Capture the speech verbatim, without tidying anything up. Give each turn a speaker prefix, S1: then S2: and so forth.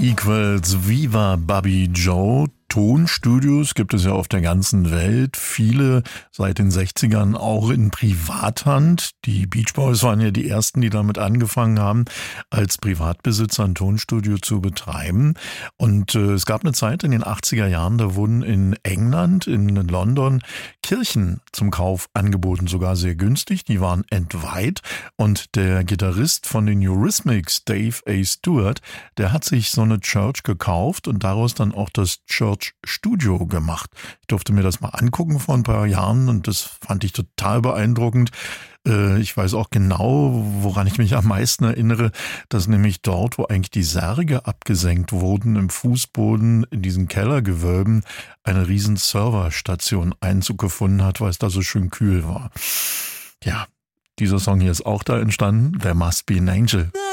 S1: equals Viva Bobby Joe. Tonstudios gibt es ja auf der ganzen Welt, viele seit den sechzigern auch in Privathand. Die Beach Boys waren ja die ersten, die damit angefangen haben, als Privatbesitzer ein Tonstudio zu betreiben. Und äh, es gab eine Zeit in den achtziger Jahren, da wurden in England, in London, Kirchen zum Kauf angeboten, sogar sehr günstig. Die waren entweiht und der Gitarrist von den Eurythmics, Dave A. Stewart, der hat sich so eine Church gekauft und daraus dann auch das Church Studio gemacht. Ich durfte mir das mal angucken vor ein paar Jahren und das fand ich total beeindruckend. Ich weiß auch genau, woran ich mich am meisten erinnere, dass nämlich dort, wo eigentlich die Särge abgesenkt wurden, im Fußboden, in diesen Kellergewölben, eine riesen Serverstation Einzug gefunden hat, weil es da so schön kühl war. Ja, dieser Song hier ist auch da entstanden. There Must Be an Angel.